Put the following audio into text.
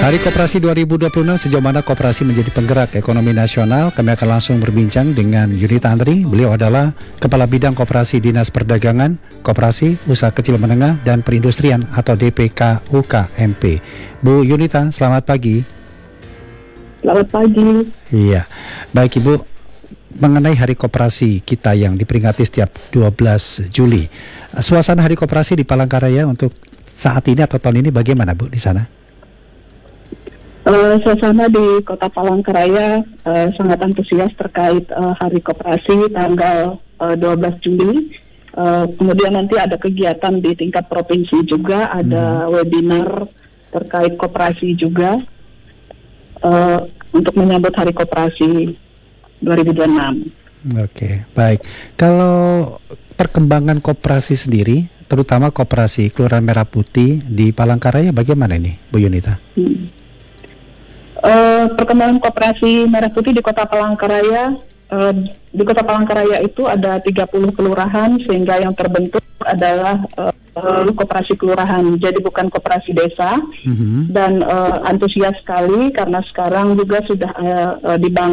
Hari Koperasi 2026, sejauh mana koperasi menjadi penggerak ekonomi nasional? Kami akan langsung berbincang dengan Yunita Andri. Beliau adalah Kepala Bidang Koperasi Dinas Perdagangan, Koperasi, Usaha Kecil Menengah, dan Perindustrian atau DPK UKMP. Bu Yunita, selamat pagi. Selamat pagi. Iya, baik Ibu. Mengenai Hari Koperasi kita yang diperingati setiap 12 Juli, suasana Hari Koperasi di Palangkaraya untuk saat ini atau tahun ini bagaimana Bu di sana? Suasana di Kota Palangkaraya sangat antusias terkait Hari Koperasi tanggal 12 Juli. Kemudian nanti ada kegiatan di tingkat provinsi juga, ada webinar terkait koperasi juga untuk menyambut Hari Koperasi 2026. Oke, baik. Kalau perkembangan koperasi sendiri, terutama koperasi Kelurahan Merah Putih di Palangkaraya, bagaimana ini, Bu Yunita? Perkembangan koperasi Merah Putih di Kota Palangkaraya, di Kota Palangkaraya itu ada 30 kelurahan, sehingga yang terbentuk adalah koperasi kelurahan, jadi bukan koperasi desa. Dan antusias sekali karena sekarang juga sudah dibangun